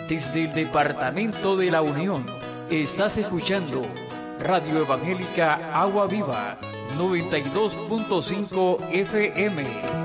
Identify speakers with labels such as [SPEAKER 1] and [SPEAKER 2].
[SPEAKER 1] Desde el Departamento de la Unión, estás escuchando Radio Evangélica Agua Viva, 92.5 FM.